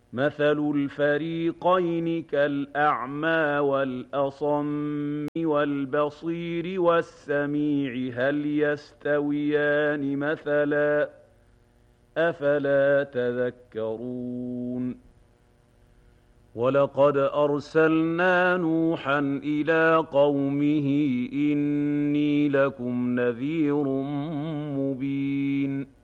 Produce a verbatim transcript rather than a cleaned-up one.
مَثَلُ الْفَرِيقَيْنِ كَالْأَعْمَىٰ وَالْأَصَمِّ وَالْبَصِيرِ وَالسَّمِيعِ هَلْ يَسْتَوِيَانِ مَثَلًا ۚ أَفَلَا تَذَكَّرُونَ وَلَقَدْ أَرْسَلْنَا نُوحًا إِلَىٰ قَوْمِهِ إِنِّي لَكُمْ نَذِيرٌ مُّبِينٌ